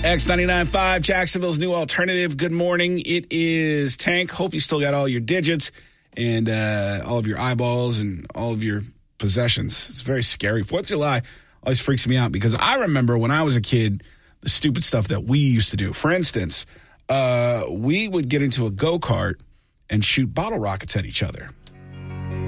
X99.5, Jacksonville's new alternative. Good morning. It is Tank. Hope you still got all your digits and all of your eyeballs and all of your possessions. It's very scary. 4th of July always freaks me out because I remember when I was a kid, the stupid stuff that we used to do. For instance, we would get into a go-kart and shoot bottle rockets at each other.